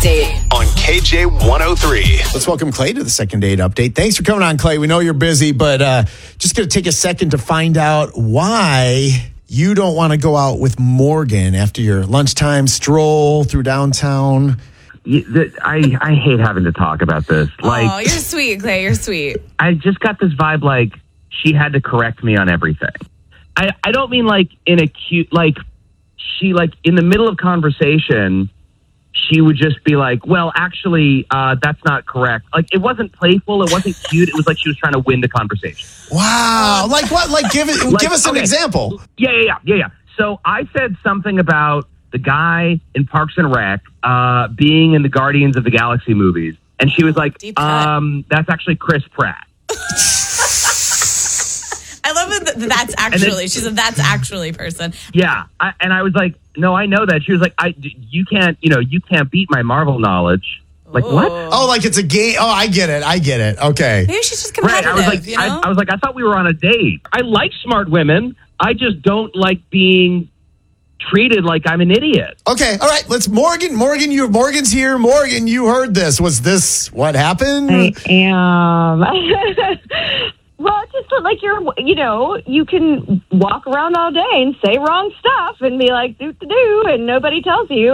update on KJ 103. Let's welcome Clay to the second date update. Thanks for coming on, Clay. We know you're busy, but just going to take a second to find out why you don't want to go out with Morgan after your lunchtime stroll through downtown. I hate having to talk about this. Oh, you're sweet, Clay. You're sweet. I just got this vibe like she had to correct me on everything. I don't mean like in a cute, like she like in the middle of conversation, she would just be like, well, actually, that's not correct. Like it wasn't playful. It wasn't cute. It was like she was trying to win the conversation. Wow. Like what? Like give us an example. Yeah. So I said something about the guy in Parks and Rec being in the Guardians of the Galaxy movies. And she was like, that's actually Chris Pratt. I love it. That's actually. She said that's actually person. Yeah, and I was like, no, I know that. She was like, you can't beat my Marvel knowledge. Like what? Oh, like it's a game. Oh, I get it. Okay. Maybe she's just competitive. Right. I was like, I thought we were on a date. I like smart women. I just don't like being treated like I'm an idiot. Okay. All right. Let's Morgan's here. Morgan, you heard this. Was this what happened? I am. Well, it's just like you can walk around all day and say wrong stuff and be like, do, and nobody tells you.